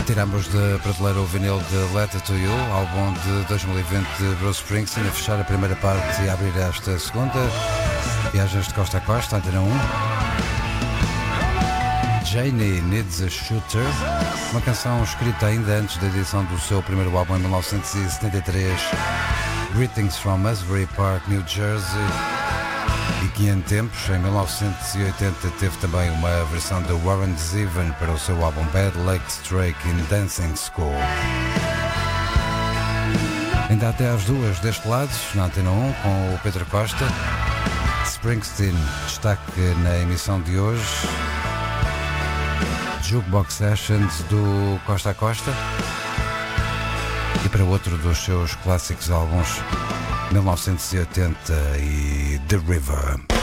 Tiramos da prateleira o vinil de Letter to You, álbum de 2020 de Bruce Springsteen, a fechar a primeira parte e a abrir esta segunda. Viagens de costa a costa, Antena 1. Janie Needs a Shooter, uma canção escrita ainda antes da edição do seu primeiro álbum em 1973, Greetings from Asbury Park, New Jersey. E que em tempos, em 1980, teve também uma versão de Warren Zevon para o seu álbum Bad Lake Strike in Dancing School. Ainda até às 2 deste lado, na Antena 1, com o Pedro Costa. Springsteen, destaque na emissão de hoje. Jukebox Sessions do Costa a Costa. E para outro dos seus clássicos álbuns, 1980 e The River.